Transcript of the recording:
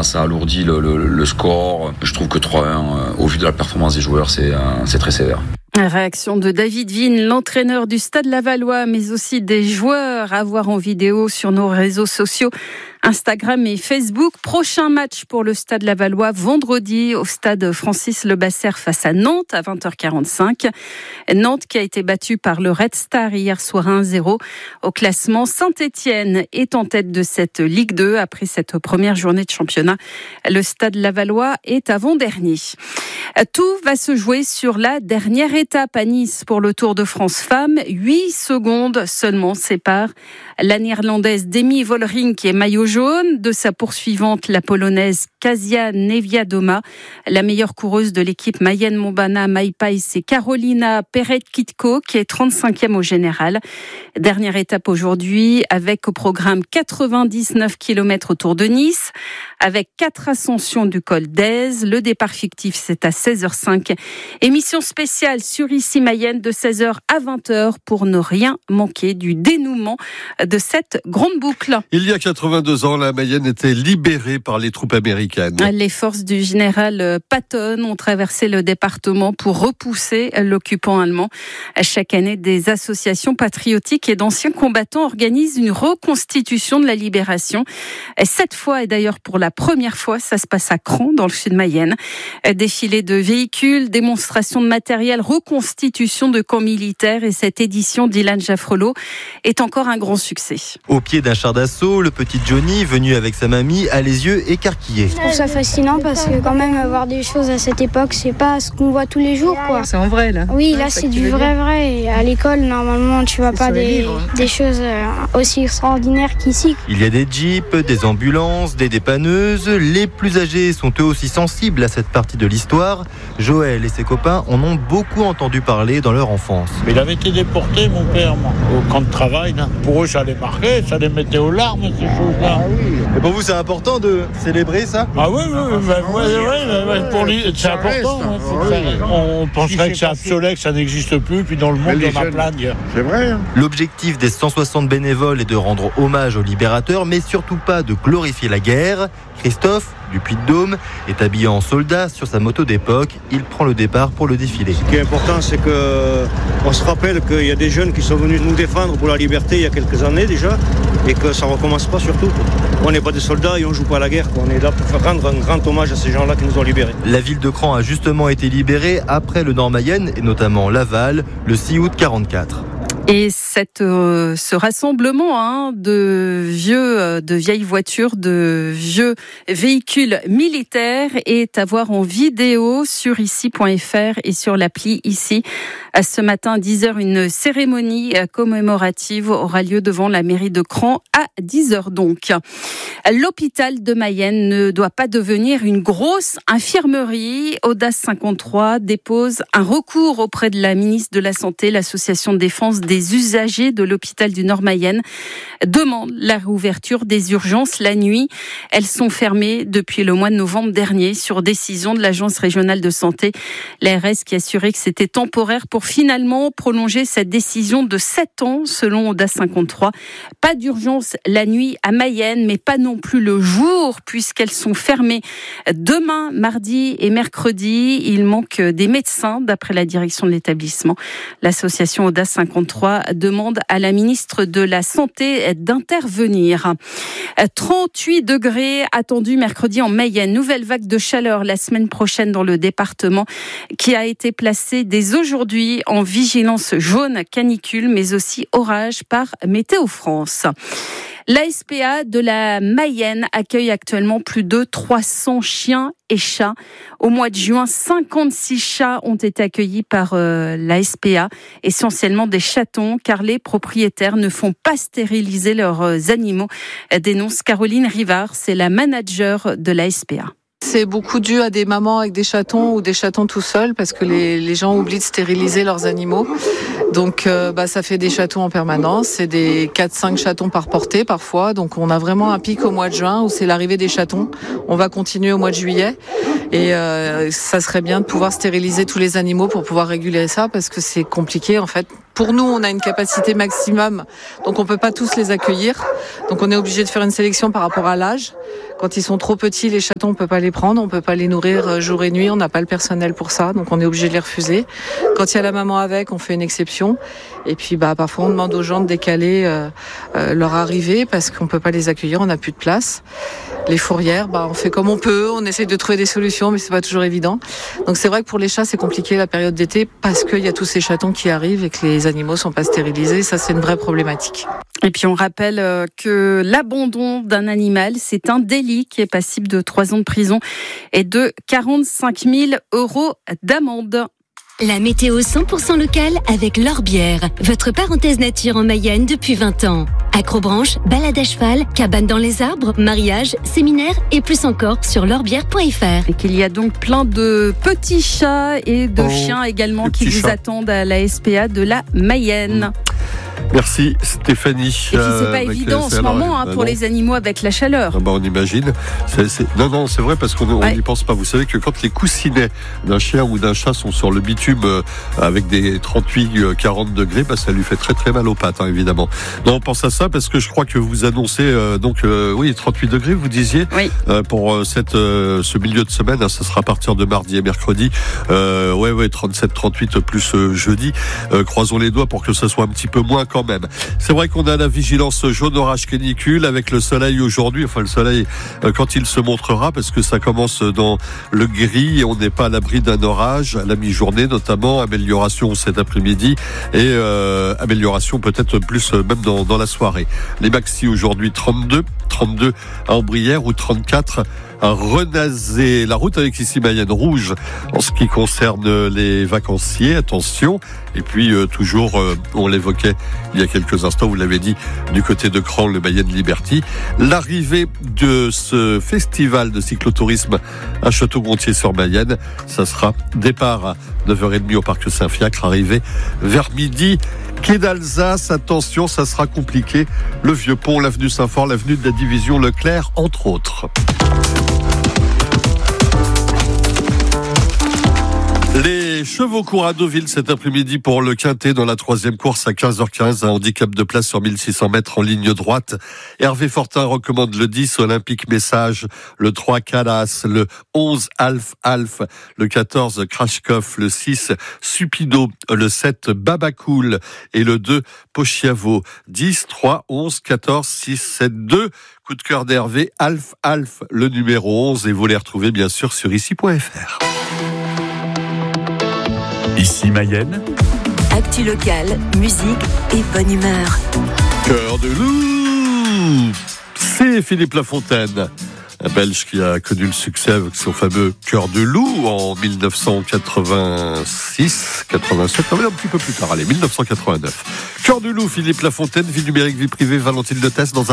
ça alourdit le score. Je trouve que 3-1, au vu de la performance des joueurs, c'est très sévère. Réaction de David Vigne, l'entraîneur du Stade Lavallois, mais aussi des joueurs à voir en vidéo sur nos réseaux sociaux, Instagram et Facebook. Prochain match pour le Stade Lavallois vendredi au stade Francis Lebasser face à Nantes à 20h45. Nantes qui a été battue par le Red Star hier soir 1-0. Au classement, Saint-Étienne est en tête de cette Ligue 2 après cette première journée de championnat. Le Stade Lavallois est avant-dernier. Tout va se jouer sur la dernière étape à Nice pour le Tour de France Femmes. 8 secondes seulement séparent la néerlandaise Demi Vollering qui est maillot jaune de sa poursuivante, la polonaise Kasia Niewiadoma. La meilleure coureuse de l'équipe Mayenne Montbana Maïpaï, c'est Carolina Peret-Kitko qui est 35e au général. Dernière étape aujourd'hui avec au programme 99 km autour de Nice avec 4 ascensions du col d'Aise. Le départ fictif, c'est à 16h05. Émission spéciale sur Ici Mayenne de 16h à 20h pour ne rien manquer du dénouement de cette grande boucle. Il y a 82 ans, la Mayenne était libérée par les troupes américaines. Les forces du général Patton ont traversé le département pour repousser l'occupant allemand. Chaque année, des associations patriotiques et d'anciens combattants organisent une reconstitution de la libération. Cette fois, et d'ailleurs pour la première fois, ça se passe à Cran, dans le sud Mayenne. Défilé de véhicules, démonstration de matériel, reconstitution de camps militaires et cette édition d'Ilan Jaffrelot est encore un grand succès. Au pied d'un char d'assaut, le petit Johnny, venu avec sa mamie, a les yeux écarquillés. Je trouve ça fascinant parce que quand même avoir des choses à cette époque, c'est pas ce qu'on voit tous les jours, quoi. C'est en vrai là. Oui, là c'est du vrai. Et à l'école, normalement, tu vois pas des choses aussi extraordinaires qu'ici. Il y a des jeeps, des ambulances, des dépanneuses. Les plus âgés sont eux aussi sensibles à cette partie de l'histoire. Joël et ses copains en ont beaucoup entendu parler dans leur enfance. Il avait été déporté, mon père, au camp de travail. Là. Pour eux, ça les marquait, ça les mettait aux larmes, ces choses-là. Ah oui. Et pour vous, c'est important de célébrer ça ? Ah oui, pour lui, c'est important. On penserait que c'est obsolète, que ça n'existe plus, puis dans le monde, il y en a plein. C'est vrai. L'objectif des 160 bénévoles est de rendre hommage aux libérateurs, mais surtout pas de glorifier la guerre. Christophe, du Puy-de-Dôme, est habillé en soldat sur sa moto d'époque. Il prend le départ pour le défilé. Ce qui est important, c'est qu'on se rappelle qu'il y a des jeunes qui sont venus nous défendre pour la liberté il y a quelques années déjà, et que ça ne recommence pas surtout. On n'est pas des soldats et on ne joue pas à la guerre. On est là pour rendre un grand hommage à ces gens-là qui nous ont libérés. La ville de Cran a justement été libérée après le Nord-Mayenne, et notamment Laval, le 6 août 1944. Et ce rassemblement de vieilles voitures, de vieux véhicules militaires est à voir en vidéo sur ici.fr et sur l'appli Ici. Ce matin à 10h, une cérémonie commémorative aura lieu devant la mairie de Cran à 10h donc. L'hôpital de Mayenne ne doit pas devenir une grosse infirmerie. Audace 53 dépose un recours auprès de la ministre de la Santé. L'association de défense des usagers de l'hôpital du Nord-Mayenne demande la réouverture des urgences la nuit. Elles sont fermées depuis le mois de novembre dernier sur décision de l'Agence régionale de santé. L'ARS qui assurait que c'était temporaire pour finalement prolonger cette décision de 7 ans selon Audace 53. Pas d'urgence la nuit à Mayenne, mais pas non plus le jour puisqu'elles sont fermées demain, mardi et mercredi. Il manque des médecins d'après la direction de l'établissement. L'association Audace 53 demande à la ministre de la Santé d'intervenir. 38 degrés attendus mercredi en Mayenne. Nouvelle vague de chaleur la semaine prochaine dans le département qui a été placé dès aujourd'hui en vigilance jaune canicule mais aussi orage par Météo France. La SPA de la Mayenne accueille actuellement plus de 300 chiens et chats. Au mois de juin, 56 chats ont été accueillis par la SPA, essentiellement des chatons, car les propriétaires ne font pas stériliser leurs animaux, dénonce Caroline Rivard, c'est la manager de la SPA. C'est beaucoup dû à des mamans avec des chatons ou des chatons tout seuls parce que les gens oublient de stériliser leurs animaux. Donc ça fait des chatons en permanence, c'est des 4-5 chatons par portée parfois. Donc on a vraiment un pic au mois de juin où c'est l'arrivée des chatons. On va continuer au mois de juillet et ça serait bien de pouvoir stériliser tous les animaux pour pouvoir réguler ça parce que c'est compliqué en fait. pour nous, on a une capacité maximum, donc on peut pas tous les accueillir. Donc on est obligé de faire une sélection par rapport à l'âge. Quand ils sont trop petits, les chatons, on peut pas les prendre, on peut pas les nourrir jour et nuit, on n'a pas le personnel pour ça, donc on est obligé de les refuser. Quand il y a la maman avec, on fait une exception. Et puis parfois on demande aux gens de décaler leur arrivée parce qu'on peut pas les accueillir, on n'a plus de place. Les fourrières, on fait comme on peut, on essaye de trouver des solutions, mais c'est pas toujours évident. Donc c'est vrai que pour les chats, c'est compliqué la période d'été parce qu'il y a tous ces chatons qui arrivent et que les animaux sont pas stérilisés. Ça, c'est une vraie problématique. Et puis on rappelle que l'abandon d'un animal, c'est un délit qui est passible de 3 ans de prison et de 45 000 € d'amende. La météo 100% locale avec L'Orbière, votre parenthèse nature en Mayenne depuis 20 ans. Acrobranche, balade à cheval, cabane dans les arbres, mariage, séminaire et plus encore sur l'orbière.fr. Et qu'il y a donc plein de petits chats et de chiens également qui vous attendent à la SPA de la Mayenne. Merci Stéphanie. Et puis c'est pas évident en ce moment pour les animaux avec la chaleur. On imagine. Non, c'est vrai parce qu'on n'y pense pas. Vous savez que quand les coussinets d'un chien ou d'un chat sont sur le bitume avec des 38-40 degrés, ça lui fait très très mal aux pattes, évidemment. Non, on pense à ça parce que je crois que vous annoncez 38 degrés, vous disiez, pour ce milieu de semaine. Ça sera à partir de mardi et mercredi. 37-38 plus jeudi. Croisons les doigts pour que ça soit un petit peu moins quand même. C'est vrai qu'on a la vigilance jaune orage canicule avec le soleil aujourd'hui. Enfin, le soleil quand il se montrera, parce que ça commence dans le gris et on n'est pas à l'abri d'un orage à la mi-journée notamment. Amélioration cet après-midi et amélioration peut-être plus même dans la soirée. Les maxi aujourd'hui 32 à Ambrières ou 34 à Renazé. La route avec ici Mayenne rouge en ce qui concerne les vacanciers, attention. Et puis toujours, on l'évoquait il y a quelques instants, vous l'avez dit, du côté de Cran, le Mayenne Liberty, l'arrivée de ce festival de cyclotourisme à Château-Gontier-sur-Mayenne, ça sera départ à 9h30 au Parc Saint-Fiacre, arrivée vers midi. Quai d'Alsace, attention, ça sera compliqué. Le Vieux-Pont, l'avenue Saint-Fort, l'avenue de la Division Leclerc, entre autres. Les chevaux courent à Deauville cet après-midi pour le Quintet dans la 3e course à 15h15. Un handicap de place sur 1600 mètres en ligne droite. Hervé Fortin recommande le 10 Olympique Message, le 3 Calas, le 11 Alf, le 14 Krashkov, le 6 Supido, le 7 Babacool et le 2 Pochiavo. 10, 3, 11, 14, 6, 7, 2. Coup de cœur d'Hervé, Alf, le numéro 11. Et vous les retrouvez bien sûr sur ici.fr. Ici Mayenne. Actu locale, musique et bonne humeur. Cœur de loup, c'est Philippe Lafontaine, un Belge qui a connu le succès avec son fameux Cœur de loup en 1986, 87, un petit peu plus tard, 1989. Cœur de loup, Philippe Lafontaine, vie numérique, vie privée, Valentine Lotès dans un